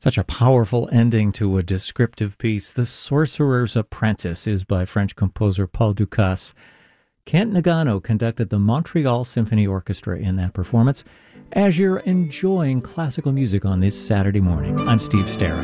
Such a powerful ending to a descriptive piece. The Sorcerer's Apprentice is by French composer Paul Dukas. Kent Nagano conducted the Montreal Symphony Orchestra in that performance. As you're enjoying classical music on this Saturday morning, I'm Steve Sterrett.